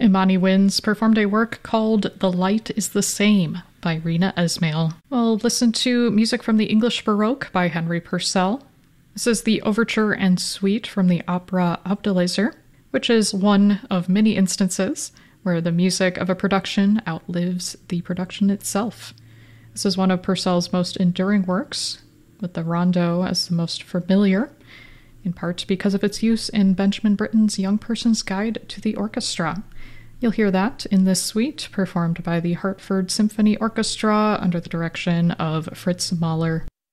Imani Winds performed a work called The Light is the Same by Rena Esmail. We'll listen to music from the English Baroque by Henry Purcell. This is the overture and suite from the opera Abdelaziz, which is one of many instances where the music of a production outlives the production itself. This is one of Purcell's most enduring works, with the rondo as the most familiar, in part because of its use in Benjamin Britten's Young Person's Guide to the Orchestra. You'll hear that in this suite, performed by the Hartford Symphony Orchestra under the direction of Fritz Mahler.